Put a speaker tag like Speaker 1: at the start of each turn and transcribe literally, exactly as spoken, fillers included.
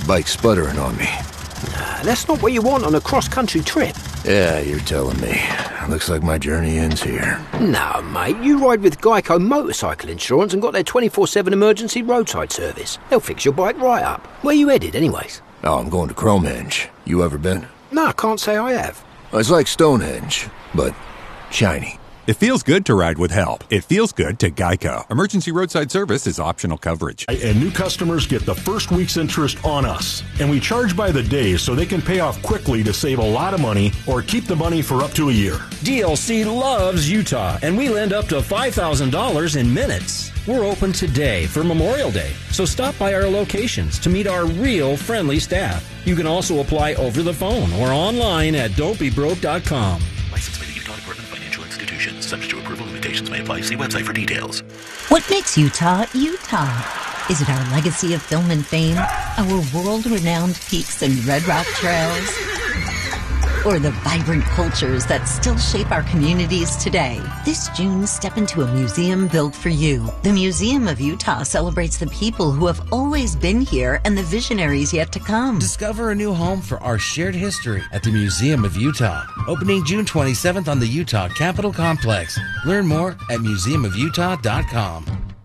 Speaker 1: bike's sputtering on me.
Speaker 2: Nah, that's not what you want on a cross-country trip.
Speaker 1: Yeah, you're telling me. Looks like my journey ends here.
Speaker 2: No, mate, you ride with Geico Motorcycle Insurance and got their twenty-four seven emergency roadside service. They'll fix your bike right up. Where you headed, anyways?
Speaker 1: Oh, I'm going to Cromehenge. You ever been?
Speaker 2: No, I can't say I have.
Speaker 1: It's like Stonehenge, but shiny.
Speaker 3: It feels good to ride with help. It feels good to Geico. Emergency roadside service is optional coverage.
Speaker 4: And new customers get the first week's interest on us. And we charge by the day so they can pay off quickly to save a lot of money or keep the money for up to a year.
Speaker 5: D L C loves Utah, and we lend up to five thousand dollars in minutes. We're open today for Memorial Day, so stop by our locations to meet our real friendly staff. You can also apply over the phone or online at don't be broke dot com.
Speaker 6: License by the Utah Department of Financial Institutions. Subject to approval, limitations may apply. See website for details.
Speaker 7: What makes Utah, Utah? Is it our legacy of film and fame? Our world-renowned peaks and red rock trails? Or the vibrant cultures that still shape our communities today? This June, step into a museum built for you. The Museum of Utah celebrates the people who have always been here and the visionaries yet to come.
Speaker 8: Discover a new home for our shared history at the Museum of Utah. Opening June twenty-seventh on the Utah Capitol Complex. Learn more at museum of utah dot com.